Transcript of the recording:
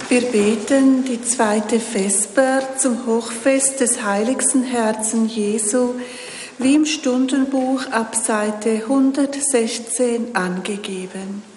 Wir beten die zweite Vesper zum Hochfest des heiligsten Herzen Jesu, wie im Stundenbuch ab Seite 116 angegeben.